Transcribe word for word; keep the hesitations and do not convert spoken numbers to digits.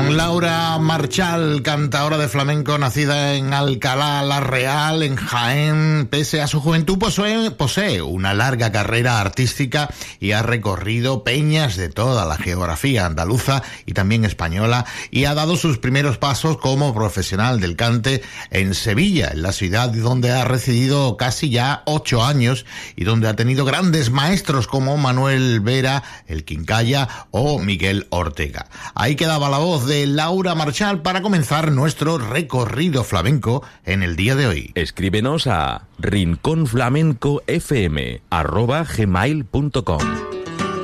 con Laura Marchal, cantadora de flamenco nacida en Alcalá la Real, en Jaén. Pese a su juventud posee, posee una larga carrera artística y ha recorrido peñas de toda la geografía andaluza y también española, y ha dado sus primeros pasos como profesional del cante en Sevilla, en la ciudad donde ha residido casi ya ocho años y donde ha tenido grandes maestros como Manuel Vera, el Quincalla o Miguel Ortega. Ahí quedaba la voz de Laura Marchal para comenzar nuestro recorrido flamenco en el día de hoy. Escríbenos a rinconflamencofm arroba gmail punto com.